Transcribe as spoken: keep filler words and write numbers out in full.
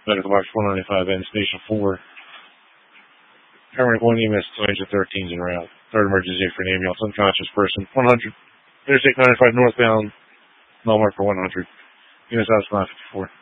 Medical box one ninety-five N, station four. Paramedic one E M S two engine thirteens en route. Third emergency for an ambulance, unconscious person. one hundred. Interstate ninety-five northbound. Null marker one hundred. Units out nine fifty-four.